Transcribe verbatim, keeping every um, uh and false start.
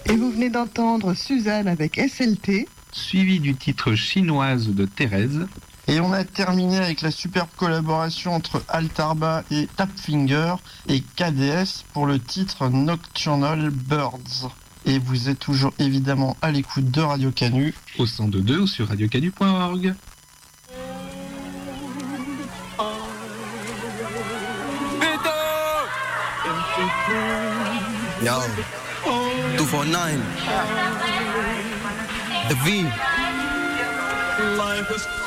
Et vous venez d'entendre Suzanne avec S L T. Suivi du titre Chinoise de Thérèse. Et on a terminé avec la superbe collaboration entre Altarba et Tapfinger et K D S pour le titre Nocturnal Birds. Et vous êtes toujours évidemment à l'écoute de Radio Canu. Au cent deux point deux ou sur radio canu point org. Yo, two four nine. The V.